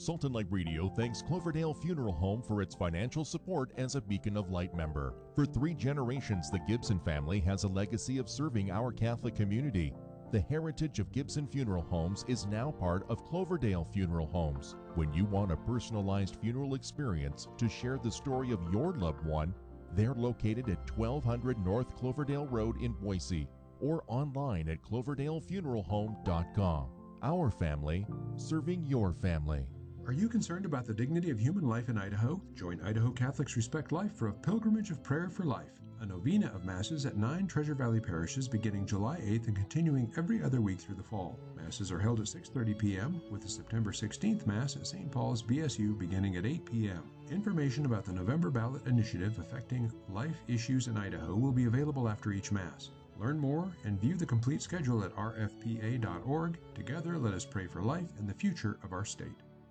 Salt and Light Radio thanks Cloverdale Funeral Home for its financial support as a Beacon of Light member. For 3 generations, the Gibson family has a legacy of serving our Catholic community. The heritage of Gibson Funeral Homes is now part of Cloverdale Funeral Homes. When you want a personalized funeral experience to share the story of your loved one, they're located at 1200 North Cloverdale Road in Boise or online at cloverdalefuneralhome.com. Our family, serving your family. Are you concerned about the dignity of human life in Idaho? Join Idaho Catholics Respect Life for a pilgrimage of prayer for life, a novena of Masses at 9 Treasure Valley parishes beginning July 8th and continuing every other week through the fall. Masses are held at 6:30 p.m. with the September 16th Mass at St. Paul's BSU beginning at 8 p.m. Information about the November ballot initiative affecting life issues in Idaho will be available after each Mass. Learn more and view the complete schedule at rfpa.org. Together, let us pray for life and the future of our state.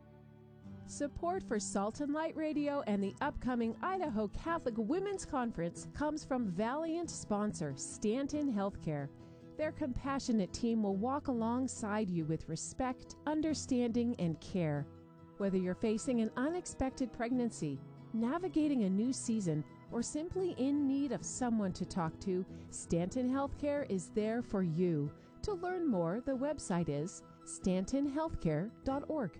Support for Salt and Light Radio and the upcoming Idaho Catholic Women's Conference comes from valiant sponsor Stanton Healthcare. Their compassionate team will walk alongside you with respect, understanding, and care. Whether you're facing an unexpected pregnancy, navigating a new season, or simply in need of someone to talk to, Stanton Healthcare is there for you. To learn more, the website is stantonhealthcare.org.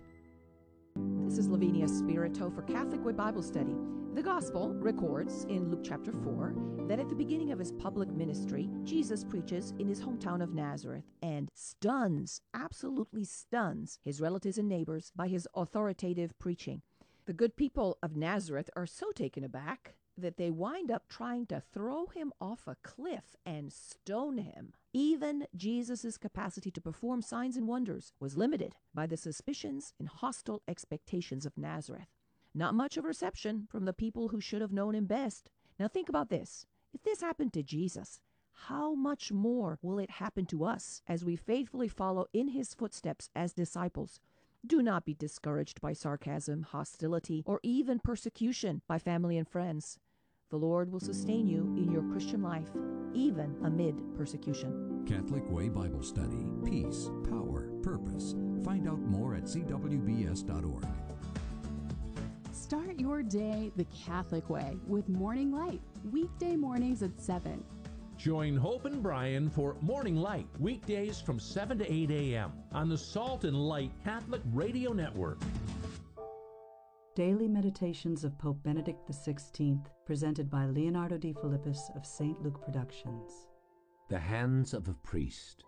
This is Lavinia Spirito for Catholic Way Bible Study. The Gospel records in Luke chapter 4 that at the beginning of his public ministry, Jesus preaches in his hometown of Nazareth and absolutely stuns his relatives and neighbors by his authoritative preaching. The good people of Nazareth are so taken aback that they wind up trying to throw him off a cliff and stone him. Even Jesus' capacity to perform signs and wonders was limited by the suspicions and hostile expectations of Nazareth. Not much of reception from the people who should have known him best. Now think about this. If this happened to Jesus, how much more will it happen to us as we faithfully follow in his footsteps as disciples? Do not be discouraged by sarcasm, hostility, or even persecution by family and friends. The Lord will sustain you in your Christian life, even amid persecution. Catholic Way Bible Study. Peace, power, purpose. Find out more at cwbs.org. Start your day the Catholic way with Morning Light, weekday mornings at 7. Join Hope and Brian for Morning Light, weekdays from 7 to 8 a.m. on the Salt and Light Catholic Radio Network. Daily Meditations of Pope Benedict XVI, presented by Leonardo D. Philippus of St. Luke Productions. The hands of a priest.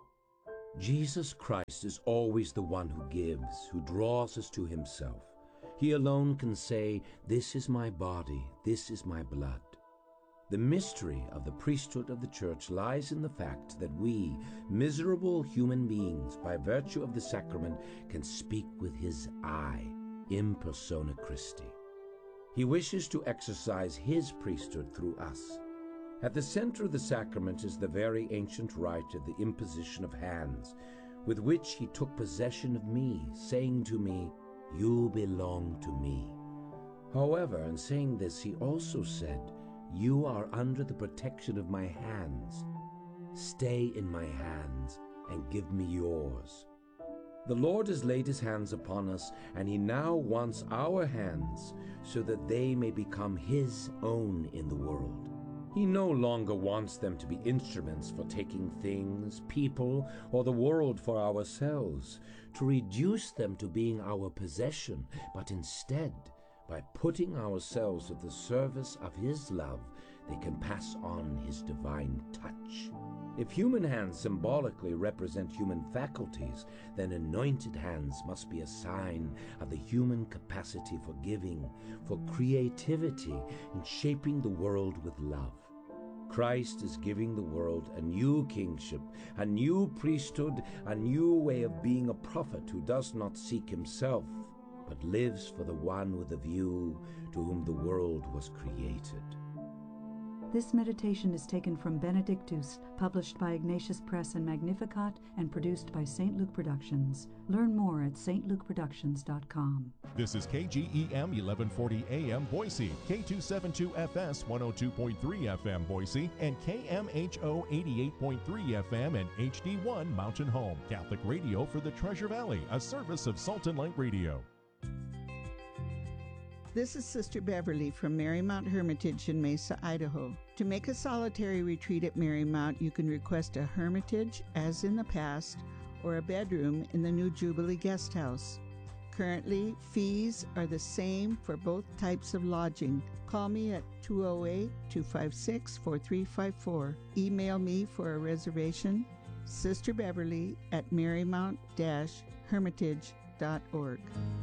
Jesus Christ is always the one who gives, who draws us to himself. He alone can say, "This is my body, this is my blood." The mystery of the priesthood of the Church lies in the fact that we, miserable human beings, by virtue of the sacrament, can speak with his I, in persona Christi. He wishes to exercise his priesthood through us. At the center of the sacrament is the very ancient rite of the imposition of hands, with which he took possession of me, saying to me, "You belong to me." However, in saying this, he also said, "You are under the protection of my hands. Stay in my hands and give me yours." The Lord has laid his hands upon us, and he now wants our hands so that they may become his own in the world. He no longer wants them to be instruments for taking things, people, or the world for ourselves, to reduce them to being our possession, but instead, by putting ourselves at the service of his love, they can pass on his divine touch. If human hands symbolically represent human faculties, then anointed hands must be a sign of the human capacity for giving, for creativity, in shaping the world with love. Christ is giving the world a new kingship, a new priesthood, a new way of being a prophet who does not seek himself, but lives for the one with a view to whom the world was created. This meditation is taken from Benedictus, published by Ignatius Press and Magnificat, and produced by St. Luke Productions. Learn more at stlukeproductions.com. This is KGEM 1140 AM Boise, K272FS 102.3 FM Boise, and KMHO 88.3 FM and HD1 Mountain Home. Catholic radio for the Treasure Valley, a service of Salt and Light Radio. This is Sister Beverly from Marymount Hermitage in Mesa, Idaho. To make a solitary retreat at Marymount, you can request a hermitage, as in the past, or a bedroom in the new Jubilee Guest House. Currently, fees are the same for both types of lodging. Call me at 208-256-4354. Email me for a reservation, sisterbeverly@marymount-hermitage.org.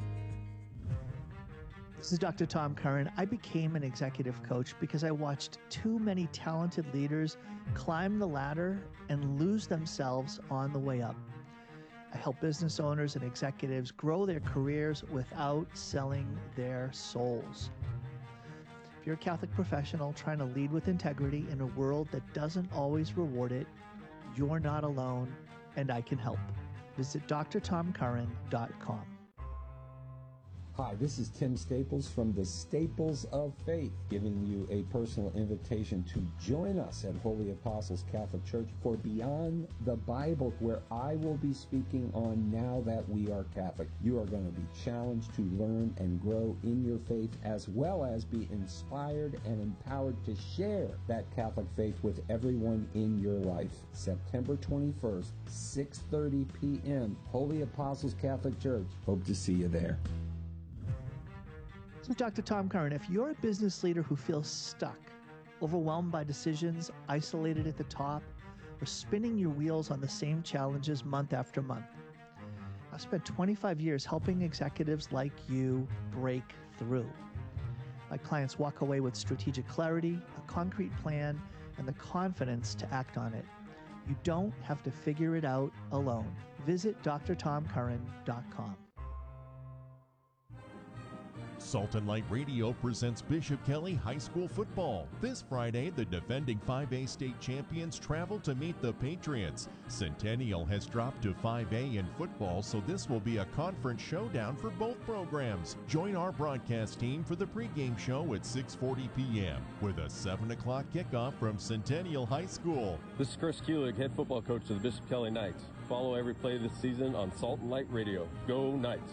This is Dr. Tom Curran. I became an executive coach because I watched too many talented leaders climb the ladder and lose themselves on the way up. I help business owners and executives grow their careers without selling their souls. If you're a Catholic professional trying to lead with integrity in a world that doesn't always reward it, you're not alone, and I can help. Visit drtomcurran.com. Hi, this is Tim Staples from the Staples of Faith, giving you a personal invitation to join us at Holy Apostles Catholic Church for Beyond the Bible, where I will be speaking on Now That We Are Catholic. You are going to be challenged to learn and grow in your faith, as well as be inspired and empowered to share that Catholic faith with everyone in your life. September 21st, 6:30 p.m., Holy Apostles Catholic Church. Hope to see you there. So Dr. Tom Curran, if you're a business leader who feels stuck, overwhelmed by decisions, isolated at the top, or spinning your wheels on the same challenges month after month, I've spent 25 years helping executives like you break through. My clients walk away with strategic clarity, a concrete plan, and the confidence to act on it. You don't have to figure it out alone. Visit drtomcurran.com. Salt and Light Radio presents Bishop Kelly High School football. This Friday, the defending 5A state champions travel to meet the Patriots. Centennial has dropped to 5A in football, so this will be a conference showdown for both programs. Join our broadcast team for the pregame show at 6:40 p.m. with a 7 o'clock kickoff from Centennial High School. This is Chris Kulig, head football coach of the Bishop Kelly Knights. Follow every play this season on Salt and Light Radio. Go Knights!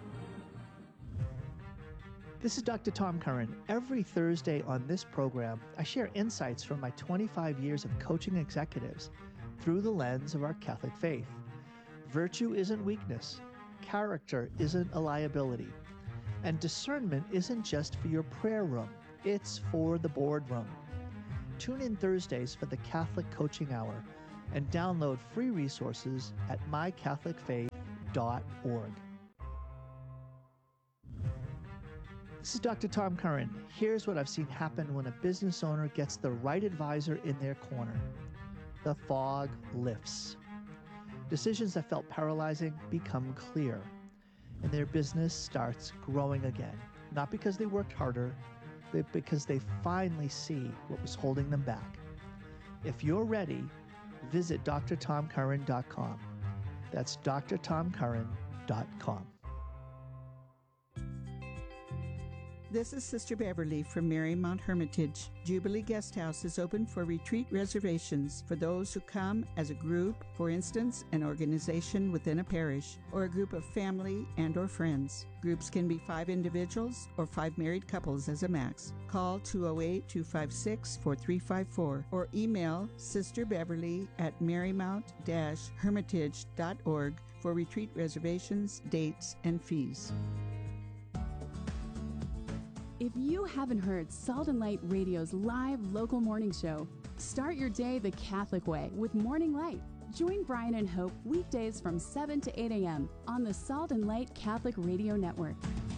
This is Dr. Tom Curran. Every Thursday on this program, I share insights from my 25 years of coaching executives through the lens of our Catholic faith. Virtue isn't weakness. Character isn't a liability. And discernment isn't just for your prayer room. It's for the boardroom. Tune in Thursdays for the Catholic Coaching Hour and download free resources at mycatholicfaith.org. This is Dr. Tom Curran. Here's what I've seen happen when a business owner gets the right advisor in their corner. The fog lifts. Decisions that felt paralyzing become clear, and their business starts growing again. Not because they worked harder, but because they finally see what was holding them back. If you're ready, visit drtomcurran.com. That's drtomcurran.com. This is Sister Beverly from Marymount Hermitage. Jubilee Guest House is open for retreat reservations for those who come as a group, for instance, an organization within a parish, or a group of family and or friends. Groups can be 5 individuals or 5 married couples as a max. Call 208-256-4354 or email sisterbeverly@marymount-hermitage.org for retreat reservations, dates, and fees. If you haven't heard Salt and Light Radio's live local morning show, start your day the Catholic way with Morning Light. Join Brian and Hope weekdays from 7 to 8 a.m. on the Salt and Light Catholic Radio Network.